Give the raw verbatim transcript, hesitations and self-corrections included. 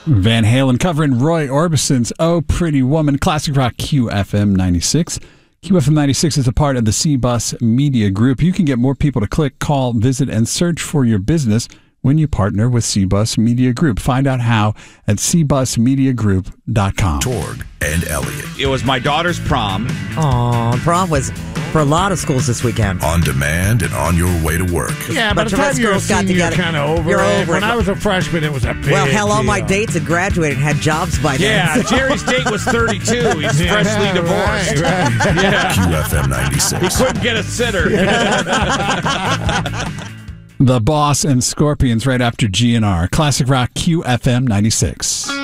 Van Halen covering Roy Orbison's Oh Pretty Woman. Classic Rock Q F M ninety-six. Q F M ninety-six is a part of the C-Bus Media Group. You can get more people to click, call, visit, and search for your business when you partner with C-Bus Media Group. Find out how at c bus media group dot com. Torg and Elliot. It was my daughter's prom. Aw, prom was for a lot of schools this weekend. On demand and on your way to work. Yeah, by Bunch the of time us you're a girls got senior, you're together. kind of over You're it. over When it. I was a freshman, it was a big Well, hell, all deal. my dates had graduated and had jobs by then. Yeah, Jerry's date was thirty-two. He's Yeah, freshly divorced. right, right. Yeah. Q F M He ninety-six. couldn't get a sitter. The Boss and Scorpions right after G N R. Classic Rock Q F M ninety-six.